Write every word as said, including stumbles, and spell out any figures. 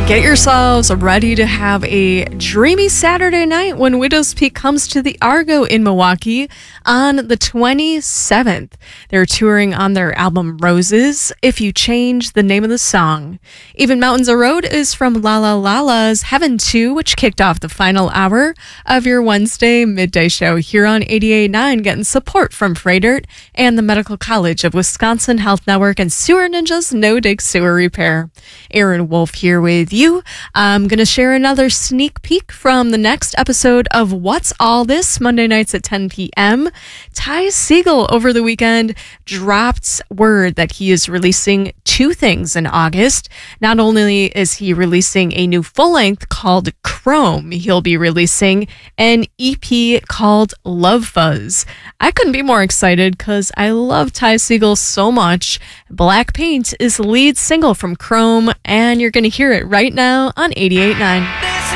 Get yourselves ready to have a dreamy Saturday night when Widow's Peak comes to the Argo in Milwaukee on the twenty-seventh. They're touring on their album Roses, If You Change the Name of the Song. Even Mountains of Road is from La La La La's Heaven two, which kicked off the final hour of your Wednesday midday show here on eighty-eight point nine, getting support from Freighter and the Medical College of Wisconsin Health Network and Sewer Ninjas No Dig Sewer Repair. Aaron Wolf here with you. I'm going to share another sneak peek from the next episode of What's All This, Monday nights at ten p.m. Ty Segall over the weekend dropped word that he is releasing two things in August. Not only is he releasing a new full-length called Chrome, he'll be releasing an E P called Love Fuzz. I couldn't be more excited because I love Ty Segall so much. Black Paint is the lead single from Chrome, and you're going to hear it right now on eighty-eight point nine.